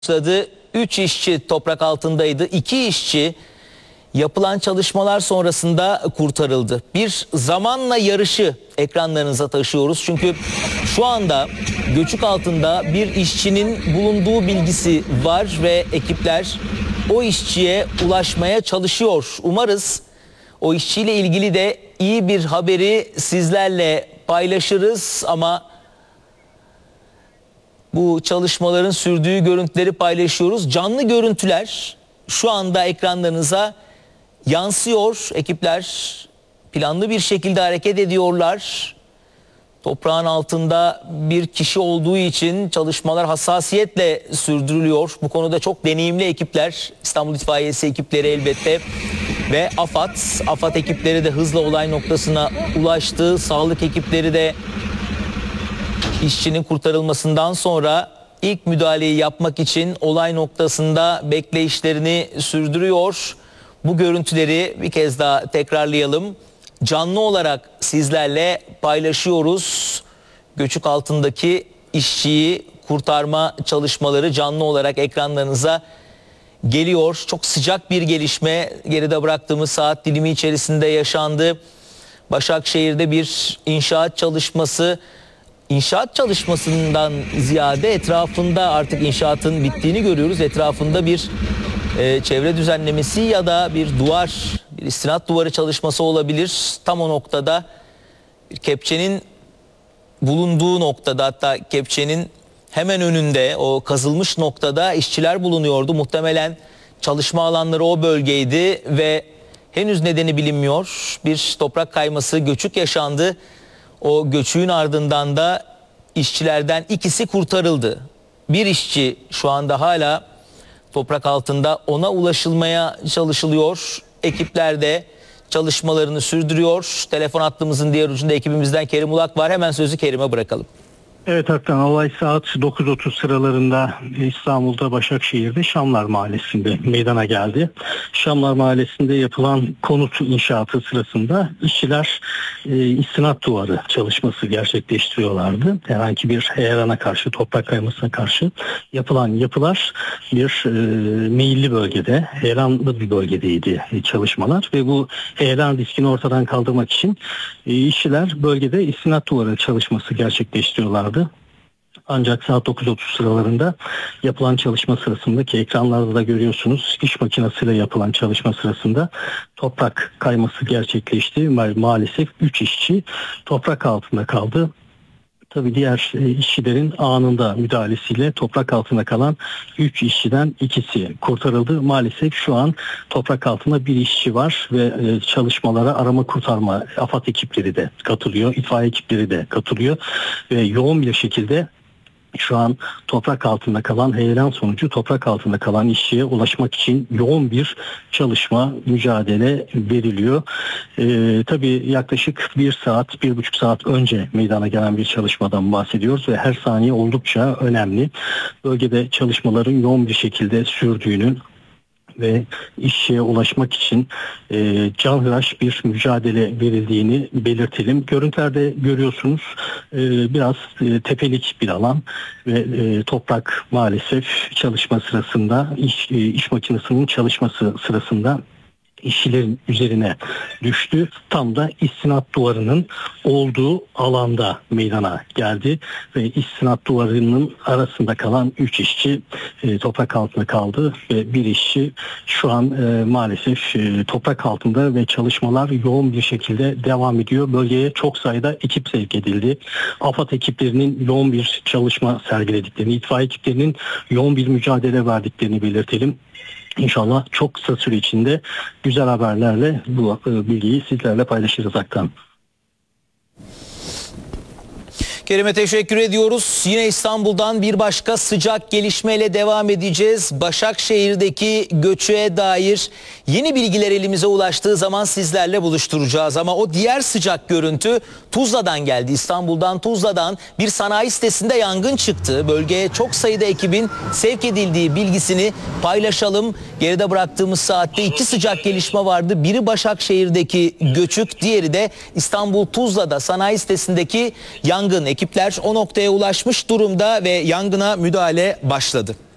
başladı. 3 işçi toprak altındaydı. 2 işçi yapılan çalışmalar sonrasında kurtarıldı. Bir zamanla yarışı ekranlarınıza taşıyoruz. Çünkü şu anda göçük altında bir işçinin bulunduğu bilgisi var ve ekipler o işçiye ulaşmaya çalışıyor. Umarız o işçiyle ilgili de iyi bir haberi sizlerle paylaşırız ama bu çalışmaların sürdüğü görüntüleri paylaşıyoruz. Canlı görüntüler şu anda ekranlarınıza yansıyor. Ekipler planlı bir şekilde hareket ediyorlar. Toprağın altında bir kişi olduğu için çalışmalar hassasiyetle sürdürülüyor. Bu konuda çok deneyimli ekipler, İstanbul İtfaiyesi ekipleri elbette ve AFAD ekipleri de hızla olay noktasına ulaştı. Sağlık ekipleri de İşçinin kurtarılmasından sonra ilk müdahaleyi yapmak için olay noktasında bekleyişlerini sürdürüyor. Bu görüntüleri bir kez daha tekrarlayalım. Canlı olarak sizlerle paylaşıyoruz. Göçük altındaki işçiyi kurtarma çalışmaları canlı olarak ekranlarınıza geliyor. Çok sıcak bir gelişme geride bıraktığımız saat dilimi içerisinde yaşandı. Başakşehir'de bir inşaat çalışmasından ziyade etrafında artık inşaatın bittiğini görüyoruz. Etrafında bir çevre düzenlemesi ya da bir istinat duvarı çalışması olabilir. Tam o noktada bir kepçenin bulunduğu noktada, hatta kepçenin hemen önünde o kazılmış noktada işçiler bulunuyordu. Muhtemelen çalışma alanları o bölgeydi ve henüz nedeni bilinmiyor. Bir toprak kayması, göçük yaşandı. O göçüğün ardından da işçilerden ikisi kurtarıldı. Bir işçi şu anda hala toprak altında, ona ulaşılmaya çalışılıyor. Ekipler de çalışmalarını sürdürüyor. Telefon hattımızın diğer ucunda ekibimizden Kerim Ulak var. Hemen sözü Kerim'e bırakalım. Evet Hakan, olay saat 9.30 sıralarında İstanbul'da Başakşehir'de Şamlar Mahallesi'nde meydana geldi. Şamlar Mahallesi'nde yapılan konut inşaatı sırasında işçiler istinat duvarı çalışması gerçekleştiriyorlardı. Herhangi bir heyelana karşı, toprak kaymasına karşı yapılan yapılar bir meyilli bölgede, heyelanlı bir bölgedeydi çalışmalar ve bu heyelan riskini ortadan kaldırmak için işçiler bölgede istinat duvarı çalışması gerçekleştiriyorlardı. Ancak saat 9.30 sıralarında yapılan çalışma sırasında, ki ekranlarda da görüyorsunuz, iş makinesiyle yapılan çalışma sırasında toprak kayması gerçekleşti. Maalesef 3 işçi toprak altında kaldı. Tabii diğer işçilerin anında müdahalesiyle toprak altında kalan 3 işçiden ikisi kurtarıldı. Maalesef şu an toprak altında bir işçi var ve çalışmalara arama kurtarma AFAD ekipleri de katılıyor, itfaiye ekipleri de katılıyor ve yoğun bir şekilde şu an toprak altında kalan, heyelan sonucu toprak altında kalan işçiye ulaşmak için yoğun bir çalışma, mücadele veriliyor. Tabii yaklaşık 1,5 saat önce meydana gelen bir çalışmadan bahsediyoruz ve her saniye oldukça önemli. Bölgede çalışmaların yoğun bir şekilde sürdüğünün ve işçiye ulaşmak için canhıraş bir mücadele verildiğini belirtelim. Görüntülerde görüyorsunuz biraz tepelik bir alan ve toprak maalesef çalışma sırasında, iş makinesinin çalışması sırasında işçilerin üzerine düştü. Tam da istinat duvarının olduğu alanda meydana geldi ve istinat duvarının arasında kalan 3 işçi toprak altında kaldı ve bir işçi şu an maalesef toprak altında ve çalışmalar yoğun bir şekilde devam ediyor. Bölgeye çok sayıda ekip sevk edildi. AFAD ekiplerinin yoğun bir çalışma sergilediklerini, itfaiye ekiplerinin yoğun bir mücadele verdiklerini belirtelim. İnşallah çok kısa süre içinde güzel haberlerle bu bilgiyi sizlerle paylaşırız Hakan. Kerim'e teşekkür ediyoruz. Yine İstanbul'dan bir başka sıcak gelişmeyle devam edeceğiz. Başakşehir'deki göçüğe dair yeni bilgiler elimize ulaştığı zaman sizlerle buluşturacağız. Ama o diğer sıcak görüntü Tuzla'dan geldi. İstanbul'dan, Tuzla'dan bir sanayi sitesinde yangın çıktı. Bölgeye çok sayıda ekibin sevk edildiği bilgisini paylaşalım. Geride bıraktığımız saatte 2 sıcak gelişme vardı. Biri Başakşehir'deki göçük, diğeri de İstanbul Tuzla'da sanayi sitesindeki yangın. Ekipler o noktaya ulaşmış durumda ve yangına müdahale başladı.